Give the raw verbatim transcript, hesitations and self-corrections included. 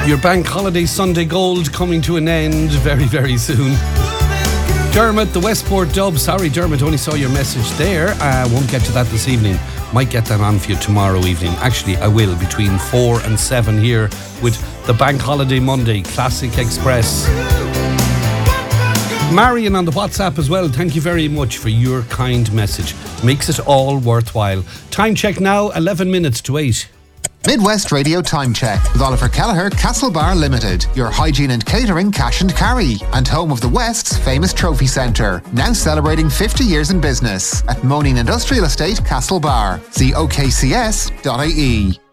Your bank holiday Sunday gold coming to an end very, very soon. Dermot, the Westport Dub. Sorry, Dermot, only saw your message there. I uh, won't get to that this evening. Might get that on for you tomorrow evening. Actually, I will, between four and seven here with the Bank Holiday Monday Classic Express. Marion on the WhatsApp as well. Thank you very much for your kind message. Makes it all worthwhile. Time check now, eleven minutes to eight. Midwest Radio Time Check with Oliver Kelleher, Castlebar Limited, your hygiene and catering cash and carry, and home of the West's famous trophy centre, now celebrating fifty years in business at Moaning Industrial Estate, Castlebar. See O K C S dot I E.